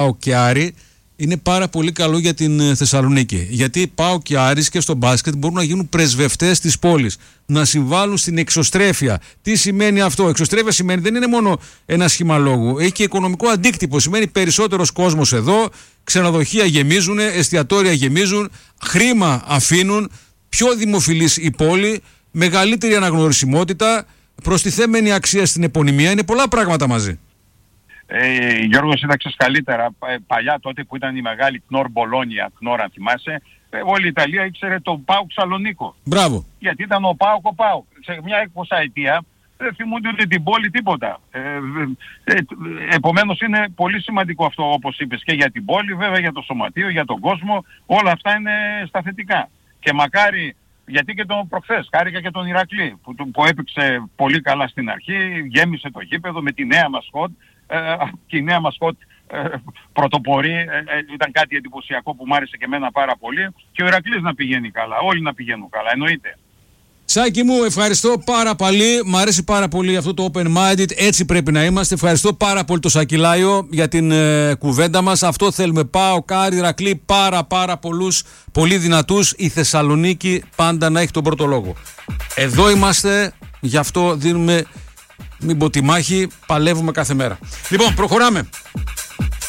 ΠΑΟΚ και Άρη είναι πάρα πολύ καλό για την Θεσσαλονίκη. Γιατί ΠΑΟΚ και Άρης και στο μπάσκετ μπορούν να γίνουν πρεσβευτές της πόλης, να συμβάλλουν στην εξωστρέφεια. Τι σημαίνει αυτό? Εξωστρέφεια σημαίνει δεν είναι μόνο ένα σχήμα λόγου. Έχει και οικονομικό αντίκτυπο. Σημαίνει περισσότερος κόσμος εδώ, ξενοδοχεία γεμίζουν, εστιατόρια γεμίζουν, χρήμα αφήνουν, πιο δημοφιλής η πόλη, μεγαλύτερη αναγνωρισιμότητα, προστιθέμενη αξία στην επωνυμία. Είναι πολλά πράγματα μαζί. Γιώργο, σύνταξες καλύτερα. Παλιά τότε που ήταν η μεγάλη Κνόρ Μπολόνια, Κνόρ αν θυμάσαι, όλη η Ιταλία ήξερε τον ΠΑΟΚ Σαλονίκο. Μπράβο. Γιατί ήταν ο ΠΑΟΚ ο ΠΑΟΚ. Σε μια 20ετία δεν θυμούνται ούτε την πόλη τίποτα. Επομένως είναι πολύ σημαντικό αυτό, όπως είπες, και για την πόλη, βέβαια για το σωματείο, για τον κόσμο. Όλα αυτά είναι στα θετικά. Και μακάρι, γιατί και τον προχθές, χάρηκα και τον Ηρακλή που έπαιξε πολύ καλά στην αρχή, γέμισε το γήπεδο με τη νέα μασκότ. Και η νέα μασκότ πρωτοπορεί, ήταν κάτι εντυπωσιακό που μου άρεσε και εμένα πάρα πολύ, και ο Ηρακλής να πηγαίνει καλά, όλοι να πηγαίνουν καλά, εννοείται. Σάκη μου, ευχαριστώ πάρα πολύ. Μ' αρέσει πάρα πολύ αυτό το open-minded. Έτσι πρέπει να είμαστε. Ευχαριστώ πάρα πολύ τον Σακυλάιο για την κουβέντα μας. Αυτό θέλουμε. ΠΑΟΚ, Άρη, Ηρακλή, πάρα πολλούς, πολύ δυνατούς. Η Θεσσαλονίκη πάντα να έχει τον πρώτο λόγο. Εδώ είμαστε, γι' αυτό δίνουμε, μην πω τη μάχη, παλεύουμε κάθε μέρα. Λοιπόν, προχωράμε.